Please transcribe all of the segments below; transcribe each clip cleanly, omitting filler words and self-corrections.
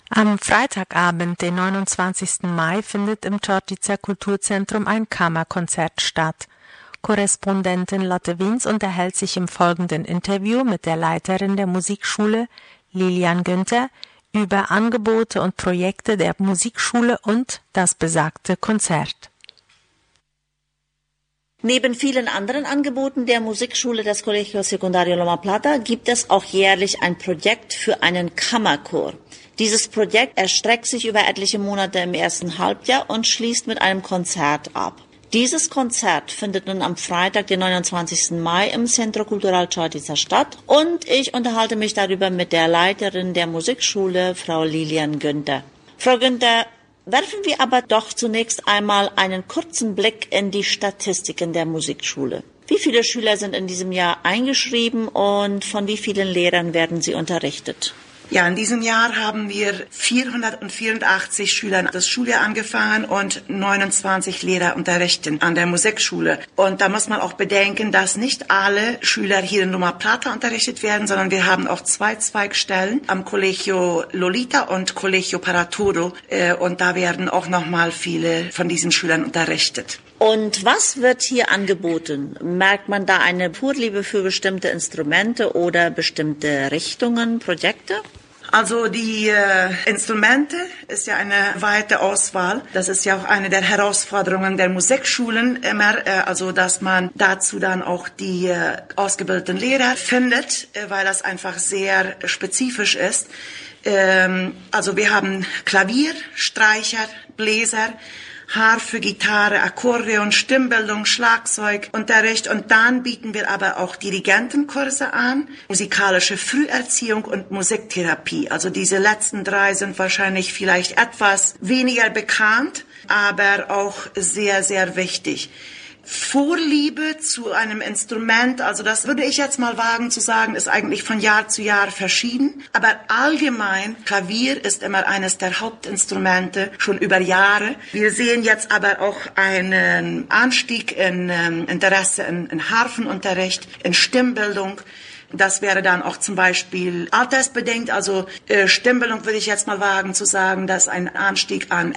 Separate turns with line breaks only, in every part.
Am Freitagabend, den 29. Mai, findet im Čortica Kulturzentrum ein Kammerkonzert statt. Korrespondentin Lotte Wiens unterhält sich im folgenden Interview mit der Leiterin der Musikschule, Lilian Günther, über Angebote und Projekte der Musikschule und das besagte Konzert.
Neben vielen anderen Angeboten der Musikschule des Colegio Secundario Loma Plata gibt es auch jährlich ein Projekt für einen Kammerchor. Dieses Projekt erstreckt sich über etliche Monate im ersten Halbjahr und schließt mit einem Konzert ab. Dieses Konzert findet nun am Freitag, den 29. Mai im Centro Cultural Čortica statt und ich unterhalte mich darüber mit der Leiterin der Musikschule, Frau Lilian Günther. Frau Günther, werfen wir aber doch zunächst einmal einen kurzen Blick in die Statistiken der Musikschule. Wie viele Schüler sind in diesem Jahr eingeschrieben und von wie vielen Lehrern werden sie unterrichtet?
Ja, in diesem Jahr haben wir 484 Schüler das Schuljahr angefangen und 29 Lehrer unterrichten an der Musikschule. Und da muss man auch bedenken, dass nicht alle Schüler hier in Loma Plata unterrichtet werden, sondern wir haben auch 2 Zweigstellen am Colegio Lolita und Colegio Paraturo. Und da werden auch nochmal viele von diesen Schülern unterrichtet.
Und was wird hier angeboten? Merkt man da eine Vorliebe für bestimmte Instrumente oder bestimmte Richtungen, Projekte?
Also die Instrumente ist ja eine weite Auswahl. Das ist ja auch eine der Herausforderungen der Musikschulen immer, also dass man dazu dann auch die ausgebildeten Lehrer findet, weil das einfach sehr spezifisch ist. Also wir haben Klavier, Streicher, Bläser, Harfe, Gitarre, Akkordeon, Stimmbildung, Schlagzeug, Unterricht und dann bieten wir aber auch Dirigentenkurse an, musikalische Früherziehung und Musiktherapie. Also diese letzten 3 sind wahrscheinlich vielleicht etwas weniger bekannt, aber auch sehr, sehr wichtig. Vorliebe zu einem Instrument, also das würde ich jetzt mal wagen zu sagen, ist eigentlich von Jahr zu Jahr verschieden. Aber allgemein, Klavier ist immer eines der Hauptinstrumente, schon über Jahre. Wir sehen jetzt aber auch einen Anstieg in Interesse in Harfenunterricht, in Stimmbildung. Das wäre dann auch zum Beispiel altersbedingt, also Stimmbildung würde ich jetzt mal wagen zu sagen, dass ein Anstieg an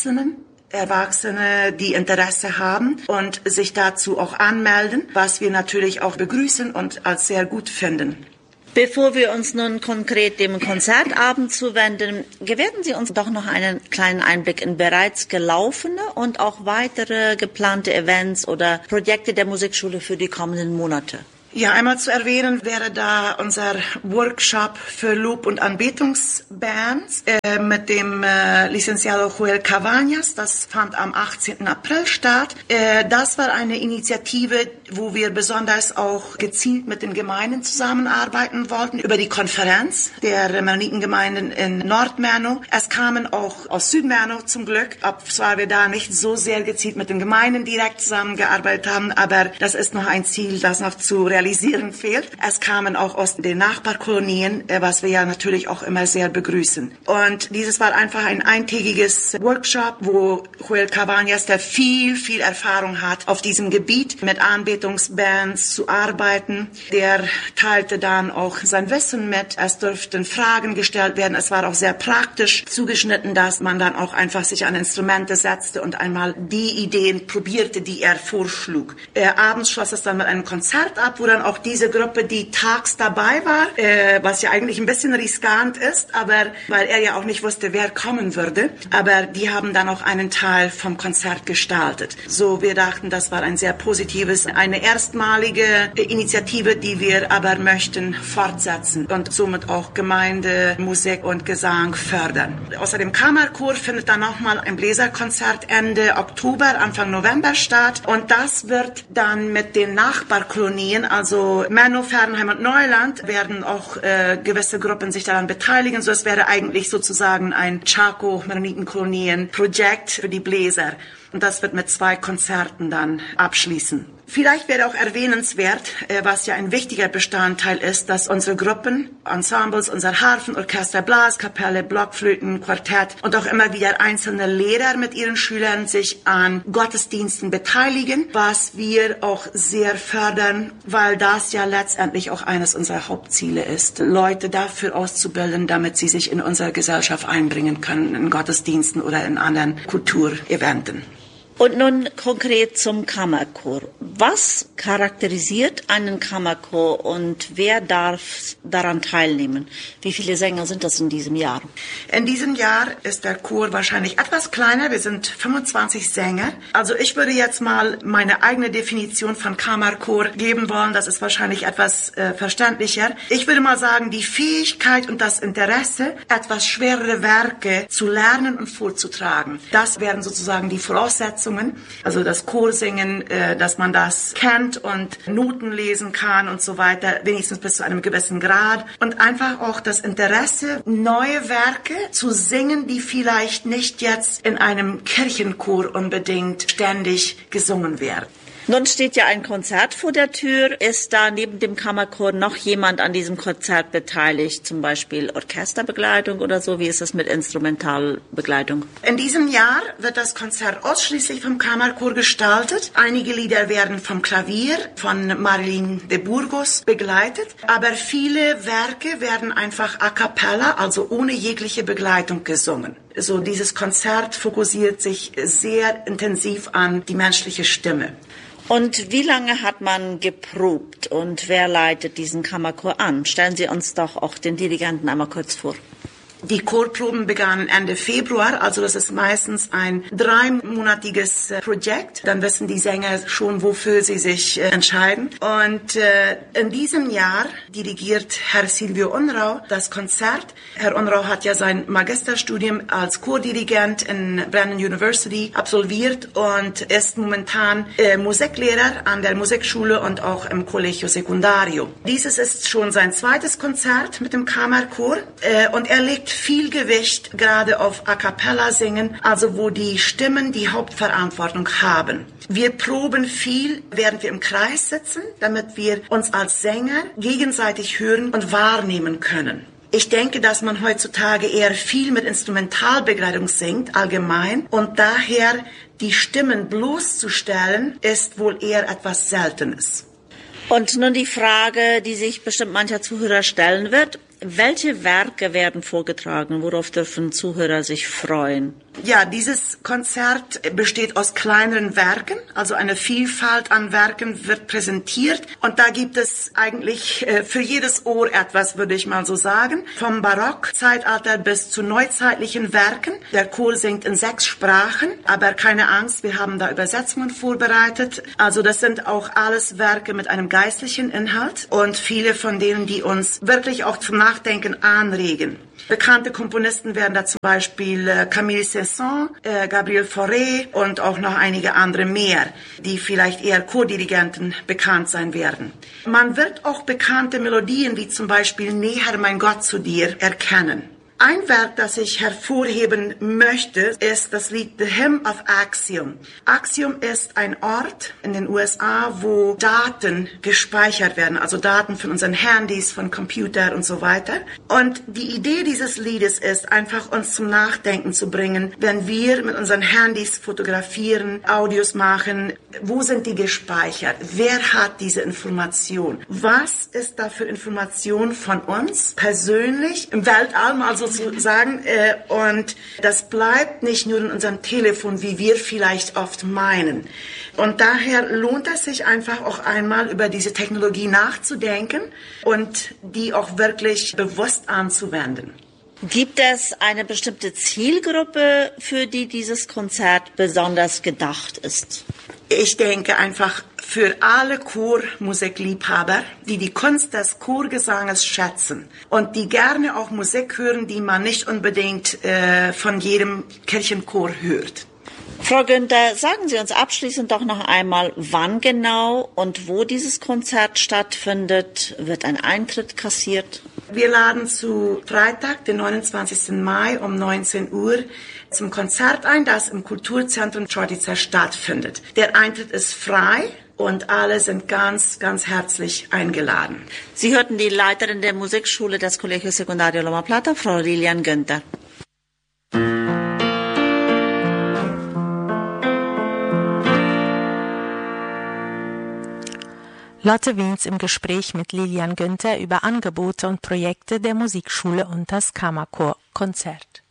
Erwachsene, die Interesse haben und sich dazu auch anmelden, was wir natürlich auch begrüßen und als sehr gut finden.
Bevor wir uns nun konkret dem Konzertabend zuwenden, gewähren Sie uns doch noch einen kleinen Einblick in bereits gelaufene und auch weitere geplante Events oder Projekte der Musikschule für die kommenden Monate.
Ja, einmal zu erwähnen wäre da unser Workshop für Lob- und Anbetungsbands mit dem Licenciado Joel Cabañas. Das fand am 18. April statt. Das war eine Initiative, wo wir besonders auch gezielt mit den Gemeinden zusammenarbeiten wollten über die Konferenz der Mennonitengemeinden in Nordmerno. Es kamen auch aus Südmerno zum Glück, zwar wir da nicht so sehr gezielt mit den Gemeinden direkt zusammengearbeitet haben, aber das ist noch ein Ziel, das noch zu realisieren fehlt. Es kamen auch aus den Nachbarkolonien, was wir ja natürlich auch immer sehr begrüßen. Und dieses war einfach ein eintägiges Workshop, wo Joel Cabañas, der viel Erfahrung hat auf diesem Gebiet, mit Anbetungsbands zu arbeiten. Der teilte dann auch sein Wissen mit. Es durften Fragen gestellt werden. Es war auch sehr praktisch zugeschnitten, dass man dann auch einfach sich an Instrumente setzte und einmal die Ideen probierte, die er vorschlug. Abends schloss es dann mit einem Konzert ab, wo dann auch diese Gruppe, die tags dabei war, was ja eigentlich ein bisschen riskant ist, aber weil er ja auch nicht wusste, wer kommen würde, aber die haben dann auch einen Teil vom Konzert gestaltet. So, wir dachten, das war ein sehr positives, eine erstmalige Initiative, die wir aber möchten fortsetzen und somit auch Gemeinde, Musik und Gesang fördern. Außerdem Kammerchor findet dann nochmal ein Bläserkonzert Ende Oktober, Anfang November statt und das wird dann mit den Nachbarkolonien, also Merno, Fernheim und Neuland, werden auch gewisse Gruppen sich daran beteiligen. So, es wäre eigentlich sozusagen ein Chaco-Mennonitenkolonien-Projekt für die Bläser. Und das wird mit 2 Konzerten dann abschließen. Vielleicht wäre auch erwähnenswert, was ja ein wichtiger Bestandteil ist, dass unsere Gruppen, Ensembles, unser Harfenorchester, Blaskapelle, Blockflöten, Quartett und auch immer wieder einzelne Lehrer mit ihren Schülern sich an Gottesdiensten beteiligen, was wir auch sehr fördern, weil das ja letztendlich auch eines unserer Hauptziele ist, Leute dafür auszubilden, damit sie sich in unsere Gesellschaft einbringen können, in Gottesdiensten oder in anderen Kultureventen.
Und nun konkret zum Kammerchor. Was charakterisiert einen Kammerchor und wer darf daran teilnehmen? Wie viele Sänger sind das in diesem Jahr?
In diesem Jahr ist der Chor wahrscheinlich etwas kleiner. Wir sind 25 Sänger. Also ich würde jetzt mal meine eigene Definition von Kammerchor geben wollen. Das ist wahrscheinlich etwas verständlicher. Ich würde mal sagen, die Fähigkeit und das Interesse, etwas schwerere Werke zu lernen und vorzutragen. Das wären sozusagen die Voraussetzungen. Also das Chorsingen, dass man das kennt und Noten lesen kann und so weiter, wenigstens bis zu einem gewissen Grad. Und einfach auch das Interesse, neue Werke zu singen, die vielleicht nicht jetzt in einem Kirchenchor unbedingt ständig gesungen werden.
Nun steht ja ein Konzert vor der Tür. Ist da neben dem Kammerchor noch jemand an diesem Konzert beteiligt? Zum Beispiel Orchesterbegleitung oder so? Wie ist das mit Instrumentalbegleitung?
In diesem Jahr wird das Konzert ausschließlich vom Kammerchor gestaltet. Einige Lieder werden vom Klavier von Marilyn de Burgos begleitet. Aber viele Werke werden einfach a cappella, also ohne jegliche Begleitung gesungen. So dieses Konzert fokussiert sich sehr intensiv an die menschliche Stimme.
Und wie lange hat man geprobt und wer leitet diesen Kammerchor an? Stellen Sie uns doch auch den Dirigenten einmal kurz vor.
Die Chorproben begannen Ende Februar, also das ist meistens ein 3-monatiges Projekt. Dann wissen die Sänger schon, wofür sie sich entscheiden. Und in diesem Jahr dirigiert Herr Silvio Unrau das Konzert. Herr Unrau hat ja sein Magisterstudium als Chordirigent in Brandon University absolviert und ist momentan Musiklehrer an der Musikschule und auch im Colegio Secundario. Dieses ist schon sein 2. Konzert mit dem Kammerchor und er legt viel Gewicht gerade auf A Cappella singen, also wo die Stimmen die Hauptverantwortung haben. Wir proben viel, während wir im Kreis sitzen, damit wir uns als Sänger gegenseitig hören und wahrnehmen können. Ich denke, dass man heutzutage eher viel mit Instrumentalbegleitung singt, allgemein, und daher die Stimmen bloßzustellen, ist wohl eher etwas Seltenes.
Und nun die Frage, die sich bestimmt mancher Zuhörer stellen wird. Welche Werke werden vorgetragen? Worauf dürfen Zuhörer sich freuen?
Ja, dieses Konzert besteht aus kleineren Werken, also eine Vielfalt an Werken wird präsentiert und da gibt es eigentlich für jedes Ohr etwas, würde ich mal so sagen. Vom Barockzeitalter bis zu neuzeitlichen Werken. Der Chor singt in 6 Sprachen, aber keine Angst, wir haben da Übersetzungen vorbereitet. Also das sind auch alles Werke mit einem geistlichen Inhalt und viele von denen, die uns wirklich auch zum Nachdenken anregen. Bekannte Komponisten werden da zum Beispiel Camille Saint-Saëns, Gabriel Fauré und auch noch einige andere mehr, die vielleicht eher Chordirigenten bekannt sein werden. Man wird auch bekannte Melodien wie zum Beispiel Näher mein Gott zu dir erkennen. Ein Werk, das ich hervorheben möchte, ist das Lied The Hymn of Axiom. Axiom ist ein Ort in den USA, wo Daten gespeichert werden, also Daten von unseren Handys, von Computer und so weiter. Und die Idee dieses Liedes ist einfach, uns zum Nachdenken zu bringen, wenn wir mit unseren Handys fotografieren, Audios machen, wo sind die gespeichert? Wer hat diese Information? Was ist da für Information von uns persönlich im Weltall, mal sozusagen? Und das bleibt nicht nur in unserem Telefon, wie wir vielleicht oft meinen. Und daher lohnt es sich einfach auch einmal über diese Technologie nachzudenken und die auch wirklich bewusst anzuwenden.
Gibt es eine bestimmte Zielgruppe, für die dieses Konzert besonders gedacht ist?
Ich denke einfach für alle Chormusikliebhaber, die die Kunst des Chorgesanges schätzen und die gerne auch Musik hören, die man nicht unbedingt von jedem Kirchenchor hört.
Frau Günther, sagen Sie uns abschließend doch noch einmal, wann genau und wo dieses Konzert stattfindet. Wird ein Eintritt kassiert?
Wir laden zu Freitag, den 29. Mai um 19 Uhr zum Konzert ein, das im Kulturzentrum Čortica stattfindet. Der Eintritt ist frei und alle sind ganz, ganz herzlich eingeladen.
Sie hörten die Leiterin der Musikschule des Colegio Secundario Loma Plata, Frau Lilian Günther.
Lotte Wiens im Gespräch mit Lilian Günther über Angebote und Projekte der Musikschule und das Kammerchorkonzert.